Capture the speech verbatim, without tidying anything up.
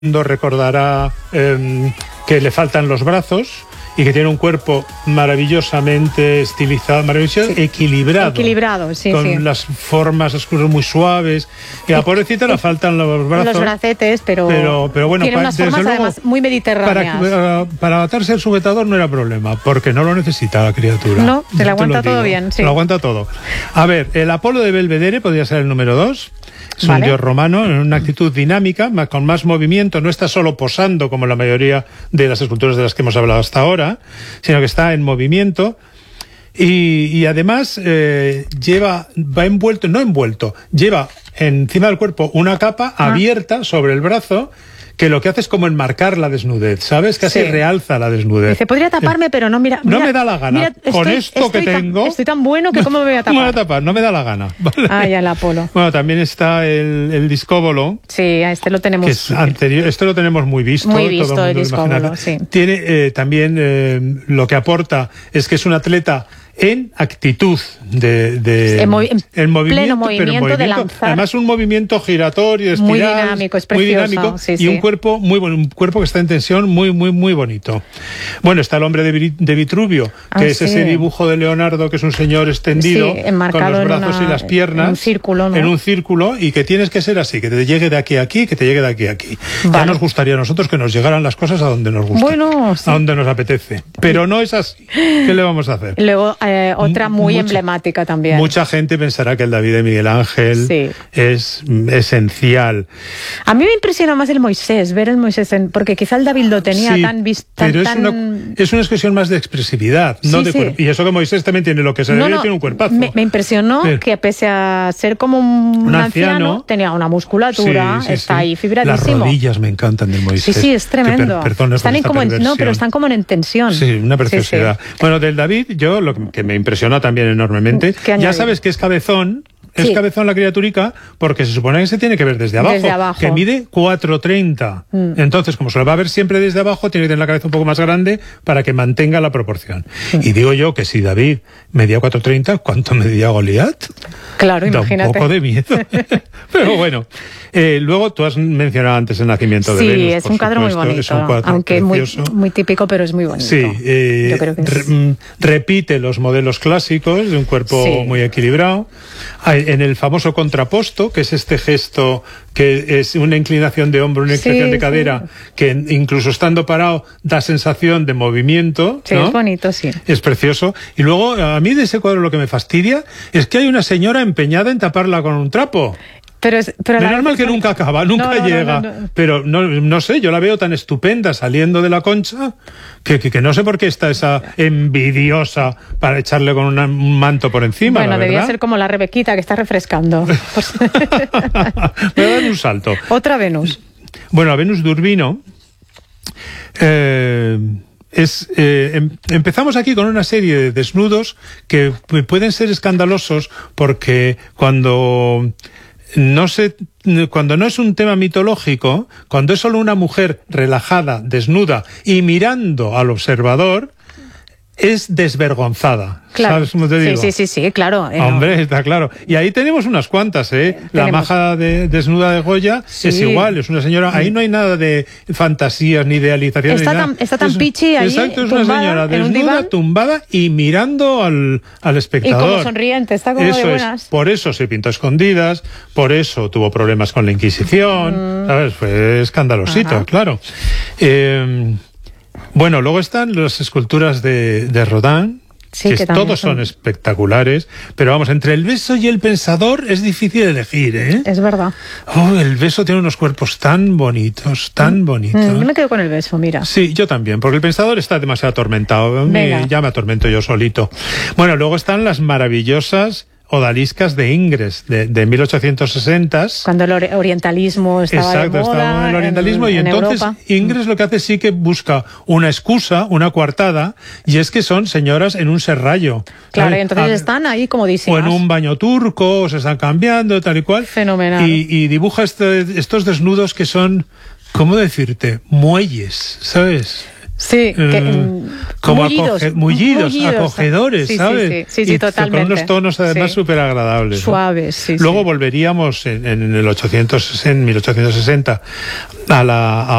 recordará eh, que le faltan los brazos y que tiene un cuerpo maravillosamente estilizado, maravillosamente sí. equilibrado. Equilibrado, sí, con sí. las formas oscuras muy suaves. Y a la pobrecita le faltan los brazos. Los bracetes, pero, pero, pero bueno, tiene unas formas luego, además muy mediterráneas. Para, para, para atarse el sujetador no era problema, porque no lo necesita la criatura. No, se le aguanta todo bien, sí. Se lo aguanta todo. A ver, el Apolo de Belvedere podría ser el número dos. Es vale. un dios romano en una actitud dinámica, con más movimiento, no está solo posando como la mayoría de las esculturas de las que hemos hablado hasta ahora, sino que está en movimiento y, y además eh, lleva, va envuelto, no envuelto, lleva encima del cuerpo una capa ah. abierta sobre el brazo, que lo que hace es como enmarcar la desnudez, ¿sabes? Casi sí. realza la desnudez. Dice, podría taparme, pero no, mira... mira no me da la gana. Mira, estoy, Con esto estoy que tan, tengo... Estoy tan bueno que cómo me voy a tapar. No me voy a tapar, no me da la gana. ¿Vale? Ah, ya el Apolo. Bueno, también está el, el discóbolo. Sí, a este lo tenemos... Que es anterior, este lo tenemos muy visto. Muy visto todo el, el discóbolo, sí. Tiene eh, también eh, lo que aporta es que es un atleta en actitud de, de en, movi en, en movimiento, pleno movimiento, pero en movimiento de lanzar. Además un movimiento giratorio, espiral, muy dinámico, es precioso, muy dinámico sí, y sí. un cuerpo muy bueno, un cuerpo que está en tensión, muy muy muy bonito. Bueno, está el hombre de, de Vitruvio, que ah, es sí. ese dibujo de Leonardo que es un señor extendido sí, con los brazos una, y las piernas en un círculo, ¿no? en un círculo y que tienes que ser así, que te llegue de aquí a aquí, que te llegue de aquí a aquí. Vale. Ya nos gustaría a nosotros que nos llegaran las cosas a donde nos gusta, bueno, sí. a donde nos apetece, pero no es así. ¿Qué le vamos a hacer? Luego eh, otra muy Mucha, emblemática también. Mucha gente pensará que el David de Miguel Ángel sí. es esencial. A mí me impresiona más el Moisés, ver el Moisés, en, porque quizá el David lo tenía sí, tan visto. Pero tan, es, una, es una expresión más de expresividad, sí, no de sí. Y eso que Moisés también tiene lo que se no, debe, no, tiene un cuerpazo. Me, me impresionó pero, que pese a ser como un, un anciano, anciano, tenía una musculatura, sí, sí, está sí. ahí fibradísimo. Las rodillas me encantan del Moisés. Sí, sí, es tremendo. Per, perdón, están en como en, no, pero están como en tensión. Sí, una preciosidad. Sí, sí. Bueno, del David, yo lo que me impresiona también enormemente, ya sabes que es cabezón, es sí. cabezón la criaturica, porque se supone que se tiene que ver desde abajo, desde abajo. que mide cuatro treinta. Mm. Entonces, como se lo va a ver siempre desde abajo, tiene que tener la cabeza un poco más grande para que mantenga la proporción. Mm. Y digo yo que si David medía cuatro treinta, ¿cuánto medía Goliat? Claro, da imagínate. un poco de miedo. Pero bueno, eh, luego tú has mencionado antes el nacimiento sí, de Venus. Sí, es un cuadro muy bonito, es un cuadro aunque muy, muy típico, pero es muy bonito. Sí, eh, yo creo que es... re repite los modelos clásicos de un cuerpo sí. muy equilibrado. En el famoso contraposto, que es este gesto que es una inclinación de hombro, una inclinación sí, de cadera, sí. que incluso estando parado da sensación de movimiento. Sí, ¿no? Es bonito, sí. Es precioso. Y luego, a mí de ese cuadro lo que me fastidia es que hay una señora empeñada en taparla con un trapo. Pero es pero es normal que nunca acaba, nunca no, no, llega. No, no, no. Pero no, no sé, yo la veo tan estupenda saliendo de la concha que, que, que no sé por qué está esa envidiosa para echarle con una, un manto por encima. Bueno, la debía verdad. ser como la Rebequita que está refrescando. Pues... Me voy a dar un salto. Otra Venus. Bueno, la Venus de Urbino. Eh, Es, eh, em, empezamos aquí con una serie de desnudos que pueden ser escandalosos porque cuando no se, cuando no es un tema mitológico, cuando es solo una mujer relajada, desnuda y mirando al observador, es desvergonzada. Claro. ¿Sabes cómo te digo? Sí, sí, sí, sí, claro. Eh, Hombre, no. Está claro. Y ahí tenemos unas cuantas, ¿eh? Tenemos. La maja de, desnuda de Goya sí. es igual, es una señora. Ahí no hay nada de fantasías ni idealización. Está ni tan, nada. está tan es, pichi ahí. Exacto, es tumbada, una señora desnuda, tumbada y mirando al, al espectador. Y como sonriente, está como eso de buenas. Es, por eso se pintó a escondidas, por eso tuvo problemas con la Inquisición, mm. ¿sabes? Fue escandalosito, Ajá. claro. Eh, bueno, luego están las esculturas de, de Rodin. Sí, que que todos son... son espectaculares, pero vamos, entre el beso y el pensador es difícil elegir, ¿eh? Es verdad. Oh, el beso tiene unos cuerpos tan bonitos, tan bonitos. Mm, yo me quedo con el beso, mira. Sí, yo también, porque el pensador está demasiado atormentado. Me, ya me atormento yo solito. Bueno, luego están las maravillosas odaliscas de Ingres, de, de mil ochocientos sesenta. Cuando el orientalismo estaba Exacto, de moda estaba en el orientalismo en, y en entonces Europa. Ingres lo que hace sí que busca una excusa, una coartada, y es que son señoras en un serrallo. Claro, ¿sabes? y entonces a, están ahí como dicen. O en un baño turco, o se están cambiando, tal y cual. Fenomenal. Y, y dibuja este, estos desnudos que son, ¿cómo decirte? Muelles, ¿sabes? Sí, que, eh, como mullidos, acoge, mullidos, mullidos, acogedores, sí, ¿sabes? Sí, sí, sí, sí, y totalmente. Con unos tonos además súper sí. agradables. Suaves, ¿no? sí. Luego sí. volveríamos en, en el ochocientos, en mil ochocientos sesenta a la... A